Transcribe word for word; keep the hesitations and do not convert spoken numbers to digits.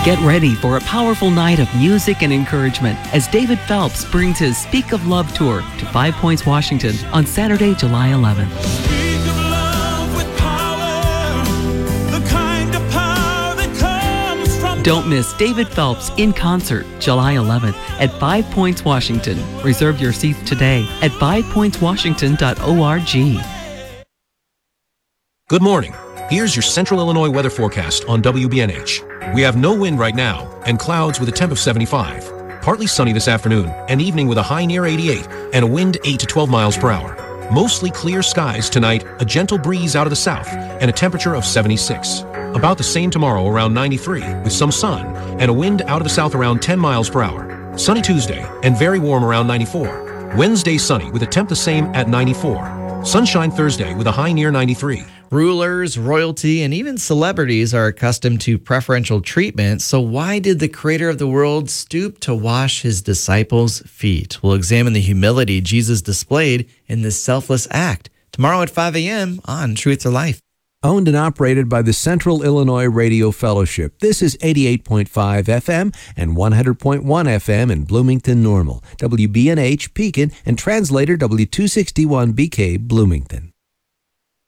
Get ready for a powerful night of music and encouragement as David Phelps brings his Speak of Love tour to Five Points, Washington on Saturday, July eleventh. Speak of love with power, the kind of power that comes from Don't miss David Phelps in concert July eleventh at Five Points, Washington. Reserve your seats today at five points washington dot org. Good morning. Here's your Central Illinois weather forecast on W B N H. We have no wind right now and clouds with a temp of seventy-five. Partly sunny this afternoon and evening with a high near eighty-eight and a wind eight to twelve miles per hour. Mostly clear skies tonight, a gentle breeze out of the south and a temperature of seventy-six. About the same tomorrow around ninety-three with some sun and a wind out of the south around ten miles per hour. Sunny Tuesday and very warm around ninety-four. Wednesday sunny with a temp the same at ninety-four. Sunshine Thursday with a high near ninety-three. Rulers, royalty, and even celebrities are accustomed to preferential treatment, so why did the creator of the world stoop to wash his disciples' feet? We'll examine the humility Jesus displayed in this selfless act tomorrow at five a.m. on Truth or Life. Owned and operated by the Central Illinois Radio Fellowship. This is eighty-eight point five F M and one hundred point one F M in Bloomington Normal, W B N H Pekin, and translator W two sixty-one B K Bloomington.